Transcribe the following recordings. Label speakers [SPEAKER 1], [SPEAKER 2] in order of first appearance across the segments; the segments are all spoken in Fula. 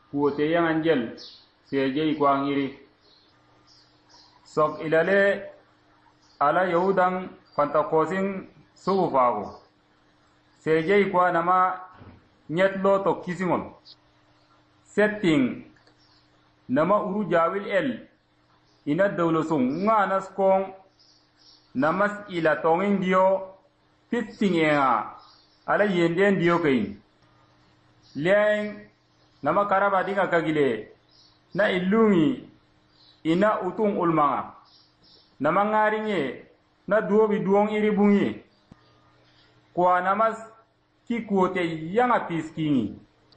[SPEAKER 1] kuote yang anjel seje kwangiri sok ilale ala yahudan pantakosin subufago seje kwa nama nyetlo to kisimol setting nama uru jawil el ina dawlosung nganas kong namas ila tongin dio pitting enga ala yenden dio kain leng nama karaba dinga kagile na ilungi ina utung ulmanga nama ngaringe na duobi duong iri bungi kwa namas ki kuote yanga piskingi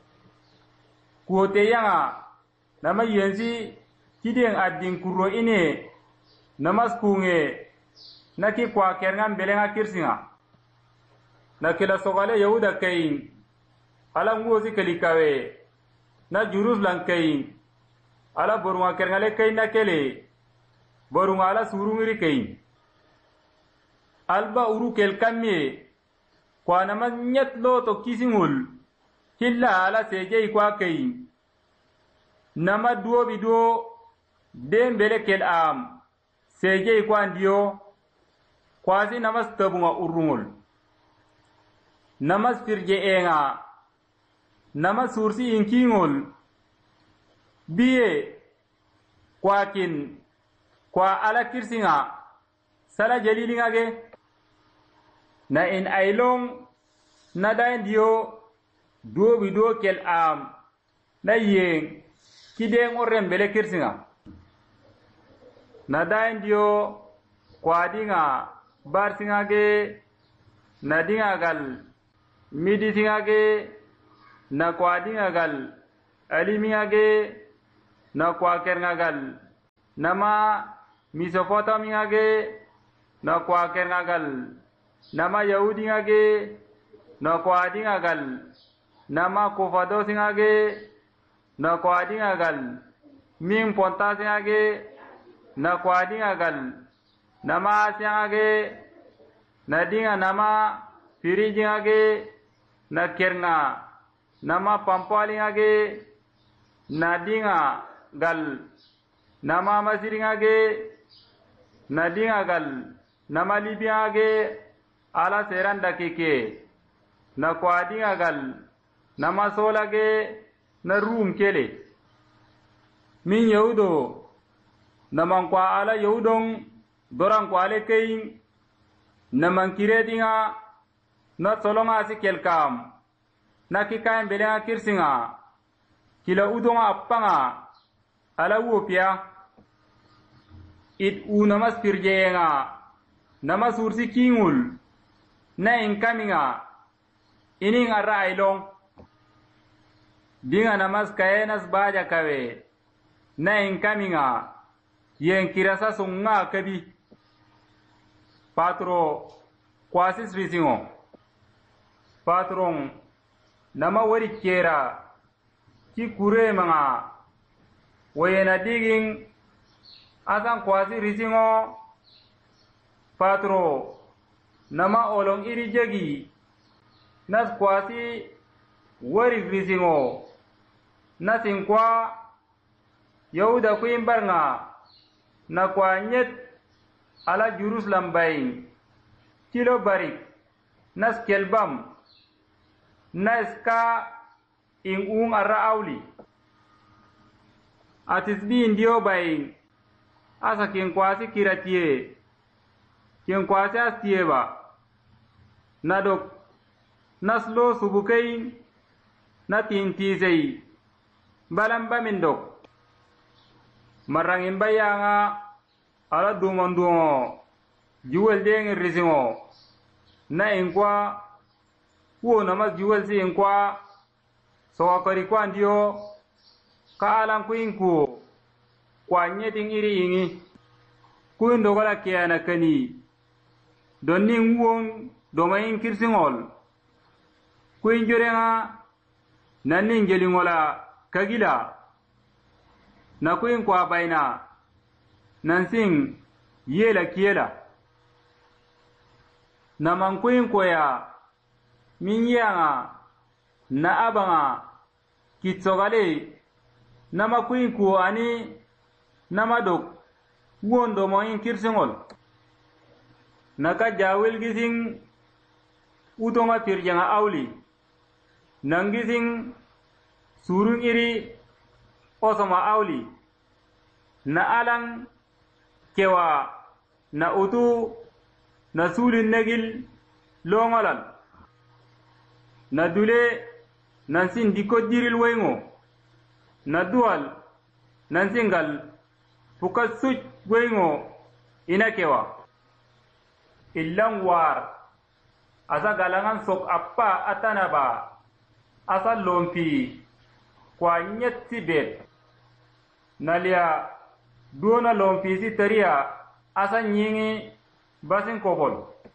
[SPEAKER 1] kuote yanga nama yensi kideng ading kuro ine namas kunge na ki kwa kerngan belenga kirsinga na kila sogale yahuda kain ala ngozi kalikawe na Jerusalem kain ala borunga kernale kain na kele borunga ala surungiri kain alba uru kel kamye kwa nama nyet lo to kisingul hilla ala seje kwa kain nama duo bido dembele kel am seje kwa ndio kwasi namas tabunga urungul namas firje enga namas sursi inkingul biye kwakin kwa ala kirsinga sala jalilinga ge na in ailong na dain dio do bido kel am na yeng kideng orem bele kirsinga na dain dio kwa dinga bar singa ge na dinga gal midi singa ge na kwa dinga gal aliminga ge na kwa kernga gal nama Mesopotamia ge na kwa kernga gal nama Yahudinga ge na kwa dinga gal nama Kofado singa ge na kwa dinga gal Ming Ponta singa ge na kwa dinga gal nama Asia ge na dinga nama Firijinga ge na kernga nama Pampalinga ge na dinga gal nama Masiringa ge na dinga gal nama Libya ge ala seranda keke na kwa dinga gal nama Sola ge na Rum kele min Yahudo naman kwa ala Yahudong doran kwa ale kain naman kiredinga na solonga si kelkam na kikain belenga kirsinga kila udonga appanga ala wopia it u namas pirjenga namas ursi kingul na inkaminga ining arra ailong dinga namas kayenas baja kawe na inkaminga yen kirasa sunga kabi patro kwasis risingo patron nama wari kera ki kure manga wayena digin asan kwasi risingo patro nama olong iri jagi nas kwasi wari risingo nasin kwa Yahuda kuin barnga na kwa nyet ala Jerusalem bayin kilo barik nas kelbam naska in arra auli atisbi indio bayin asa kin kwasi kiratie kin kwasi astieba nadok naslo subukain na tintizei balamba mindok marangin bayanga ala dumandungo juwel deng risingo na inkwa wo namas juwel si inkwa so akari kwa ndio ka alan kuinku kwa nyeting iri ingi kuin dogola kiana kani donni nguon domain kirsingol kuin jurenga nanning jelingola kagila na kuin kwa baina nansing yela kiela na man kuin koya minyanga na abanga kitsogale nama kuin ku ani nama dok wondo mo in kirsingol naka jawil gising utonga tirjanga awli nangising surung iri osoma awli na alang kewa na utu na sulin negil longolal na dule nansin dikoddiril wengo na dual nansingal pukasuj wengo ina kewa illang war asa galangan sok appa atanaba asa lompi kwa nyetti bet nalia duona lompi si teria asa nyingi basin kobol